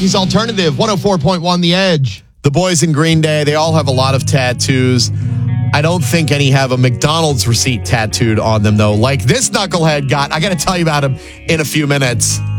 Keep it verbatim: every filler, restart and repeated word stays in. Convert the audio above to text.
He's Alternative, one oh four point one The Edge. The boys in Green Day, they all have a lot of tattoos. I don't think any have a McDonald's receipt tattooed on them, though, like this knucklehead got. I got to tell you about him in a few minutes.